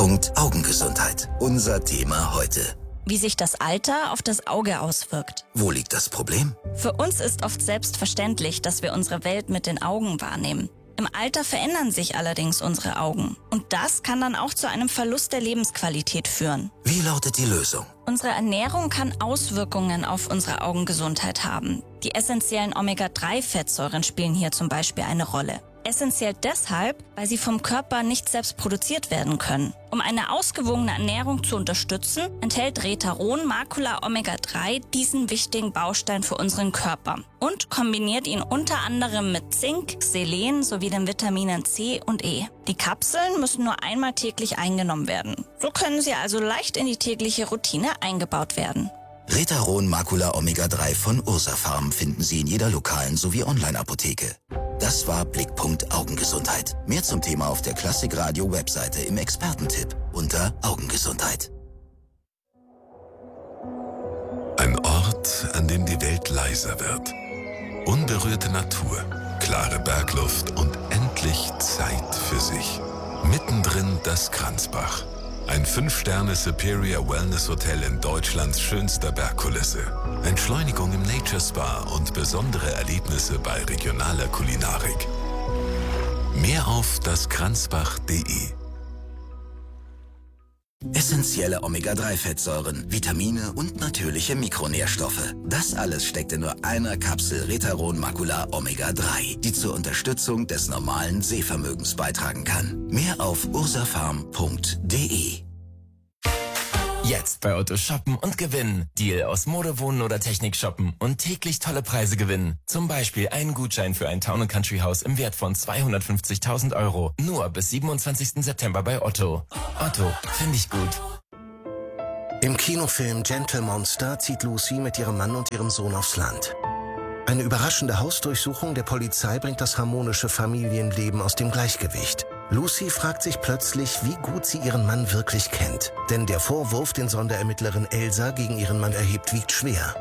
Blickpunkt Augengesundheit. Unser Thema heute. Wie sich das Alter auf das Auge auswirkt. Wo liegt das Problem? Für uns ist oft selbstverständlich, dass wir unsere Welt mit den Augen wahrnehmen. Im Alter verändern sich allerdings unsere Augen. Und das kann dann auch zu einem Verlust der Lebensqualität führen. Wie lautet die Lösung? Unsere Ernährung kann Auswirkungen auf unsere Augengesundheit haben. Die essentiellen Omega-3-Fettsäuren spielen hier zum Beispiel eine Rolle. Essentiell deshalb, weil sie vom Körper nicht selbst produziert werden können. Um eine ausgewogene Ernährung zu unterstützen, enthält Retaron Macula Omega-3 diesen wichtigen Baustein für unseren Körper und kombiniert ihn unter anderem mit Zink, Selen sowie den Vitaminen C und E. Die Kapseln müssen nur einmal täglich eingenommen werden. So können sie also leicht in die tägliche Routine eingebaut werden. Retaron Macula Omega-3 von Ursafarm finden Sie in jeder lokalen sowie Online-Apotheke. Das war Blickpunkt Augengesundheit. Mehr zum Thema auf der Klassikradio-Webseite im Expertentipp unter Augengesundheit. Ein Ort, an dem die Welt leiser wird. Unberührte Natur, klare Bergluft und endlich Zeit für sich. Mittendrin das Kranzbach. Ein 5-Sterne Superior Wellness Hotel in Deutschlands schönster Bergkulisse. Entschleunigung im Nature Spa und besondere Erlebnisse bei regionaler Kulinarik. Mehr auf daskranzbach.de. Essentielle Omega-3-Fettsäuren, Vitamine und natürliche Mikronährstoffe. Das alles steckt in nur einer Kapsel Retaron Macula Omega-3, die zur Unterstützung des normalen Sehvermögens beitragen kann. Mehr auf ursafarm.de. Jetzt bei Otto shoppen und gewinnen. Deal aus Mode, Wohnen oder Technik shoppen und täglich tolle Preise gewinnen. Zum Beispiel einen Gutschein für ein Town & Country Haus im Wert von 250.000 €. Nur bis 27. September bei Otto. Otto, finde ich gut. Im Kinofilm Gentle Monster zieht Lucy mit ihrem Mann und ihrem Sohn aufs Land. Eine überraschende Hausdurchsuchung der Polizei bringt das harmonische Familienleben aus dem Gleichgewicht. Lucy fragt sich plötzlich, wie gut sie ihren Mann wirklich kennt. Denn der Vorwurf, den Sonderermittlerin Elsa gegen ihren Mann erhebt, wiegt schwer.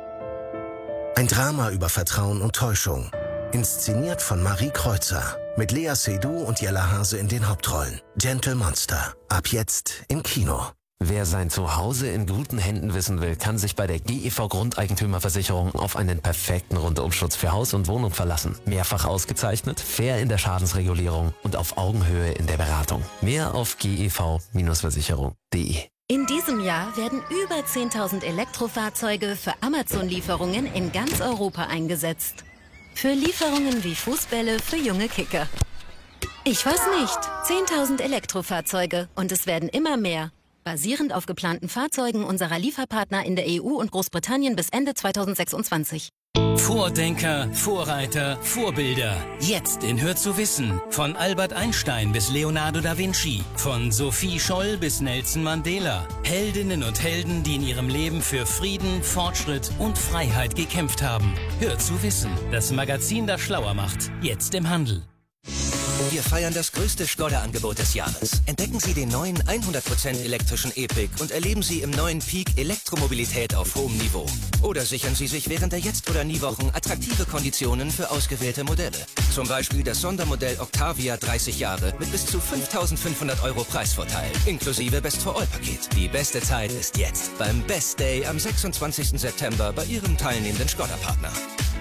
Ein Drama über Vertrauen und Täuschung. Inszeniert von Marie Kreuzer. Mit Lea Seydoux und Jella Hase in den Hauptrollen. Gentle Monster. Ab jetzt im Kino. Wer sein Zuhause in guten Händen wissen will, kann sich bei der GEV Grundeigentümerversicherung auf einen perfekten Rundumschutz für Haus und Wohnung verlassen. Mehrfach ausgezeichnet, fair in der Schadensregulierung und auf Augenhöhe in der Beratung. Mehr auf gev-versicherung.de. In diesem Jahr werden über 10.000 Elektrofahrzeuge für Amazon-Lieferungen in ganz Europa eingesetzt. Für Lieferungen wie Fußbälle für junge Kicker. Ich weiß nicht. 10.000 Elektrofahrzeuge und es werden immer mehr. Basierend auf geplanten Fahrzeugen unserer Lieferpartner in der EU und Großbritannien bis Ende 2026. Vordenker, Vorreiter, Vorbilder. Jetzt in Hör zu wissen. Von Albert Einstein bis Leonardo da Vinci. Von Sophie Scholl bis Nelson Mandela. Heldinnen und Helden, die in ihrem Leben für Frieden, Fortschritt und Freiheit gekämpft haben. Hör zu wissen. Das Magazin, das schlauer macht. Jetzt im Handel. Wir feiern das größte Skoda-Angebot des Jahres. Entdecken Sie den neuen 100% elektrischen E-Pick und erleben Sie im neuen Peak Elektromobilität auf hohem Niveau. Oder sichern Sie sich während der Jetzt- oder Nie-Wochen attraktive Konditionen für ausgewählte Modelle. Zum Beispiel das Sondermodell Octavia 30 Jahre mit bis zu 5.500 € Preisvorteil, inklusive Best-for-All-Paket. Die beste Zeit ist jetzt beim Best Day am 26. September bei Ihrem teilnehmenden Skoda-Partner.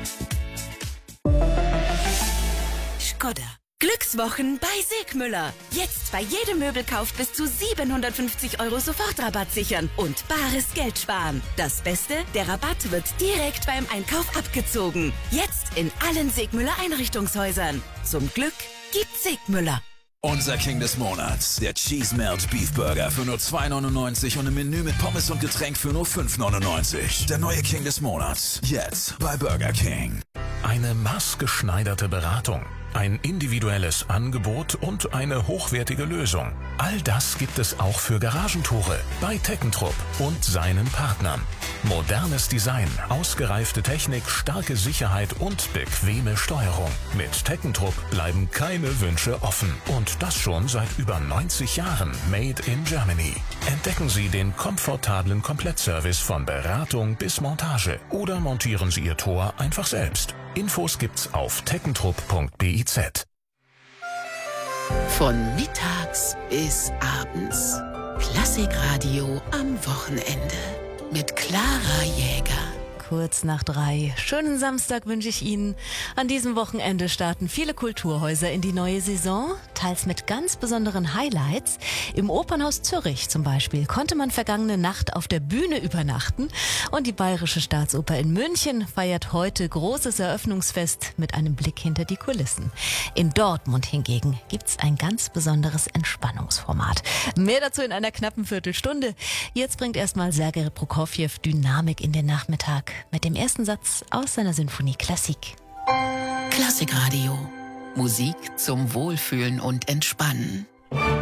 Skoda. Glückswochen bei Segmüller. Jetzt bei jedem Möbelkauf bis zu 750 € Sofortrabatt sichern und bares Geld sparen. Das Beste, der Rabatt wird direkt beim Einkauf abgezogen. Jetzt in allen Segmüller Einrichtungshäusern. Zum Glück gibt's Segmüller. Unser King des Monats, der Cheese Melt Beef Burger für nur 2,99 € und ein Menü mit Pommes und Getränk für nur 5,99 €. Der neue King des Monats, jetzt bei Burger King. Eine maßgeschneiderte Beratung, ein individuelles Angebot und eine hochwertige Lösung. All das gibt es auch für Garagentore bei Teckentrupp und seinen Partnern. Modernes Design, ausgereifte Technik, starke Sicherheit und bequeme Steuerung. Mit Teckentrupp bleiben keine Wünsche offen. Und das schon seit über 90 Jahren. Made in Germany. Entdecken Sie den komfortablen Komplettservice von Beratung bis Montage. Oder montieren Sie Ihr Tor einfach selbst. Infos gibt's auf teckentrupp.biz. Von mittags bis abends. Klassikradio am Wochenende. Mit Clara Jäger. Kurz nach 3. Schönen Samstag wünsche ich Ihnen. An diesem Wochenende starten viele Kulturhäuser in die neue Saison, teils mit ganz besonderen Highlights. Im Opernhaus Zürich zum Beispiel konnte man vergangene Nacht auf der Bühne übernachten. Und die Bayerische Staatsoper in München feiert heute großes Eröffnungsfest mit einem Blick hinter die Kulissen. In Dortmund hingegen gibt's ein ganz besonderes Entspannungsformat. Mehr dazu in einer knappen Viertelstunde. Jetzt bringt erstmal Sergej Prokofjew Dynamik in den Nachmittag mit dem ersten Satz aus seiner Sinfonie Klassik. Klassikradio. Musik zum Wohlfühlen und Entspannen.